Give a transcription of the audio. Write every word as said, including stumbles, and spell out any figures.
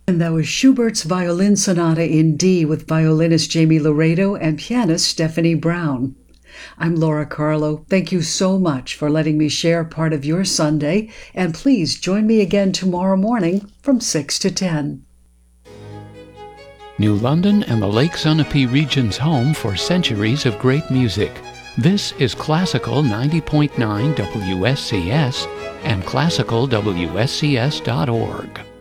And that was Schubert's Violin Sonata in D with violinist Jamie Laredo and pianist Stephanie Brown. I'm Laura Carlo. Thank you so much for letting me share part of your Sunday, and please join me again tomorrow morning from six to ten. New London and the Lake Sunapee region's home for centuries of great music. This is Classical ninety point nine W S C S and classical W S C S dot org.